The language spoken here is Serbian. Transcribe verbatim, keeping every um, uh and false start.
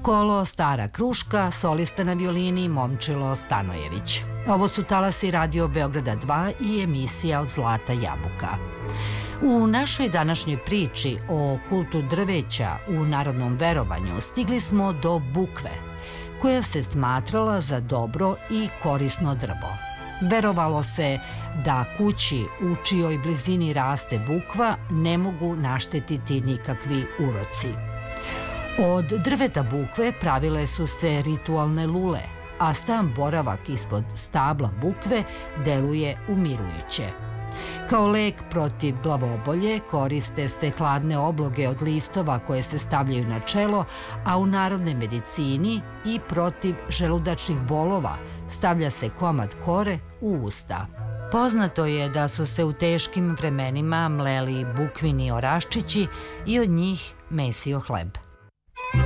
Kolo Stara Kruška, solista na violini Momčilo Stanojević. Ovo su talasi Radio Beograda dva i emisija Od zlata jabuka. U našoj današnjoj priči o kultu drveća u narodnom verovanju stigli smo do bukve, koja se smatrala za dobro i korisno drvo. Verovalo se da kući u čijoj blizini raste bukva ne mogu naštetiti nikakvi uroci. Od drveta bukve pravile su se ritualne lule, a sam boravak ispod stabla bukve deluje umirujuće. Kao lek protiv glavobolje koriste se hladne obloge od listova koje se stavljaju na čelo, a u narodnoj medicini i protiv želudačnih bolova stavlja se komad kore u usta. Poznato je da su se u teškim vremenima mleli bukvini oraščići i od njih mesio hleb.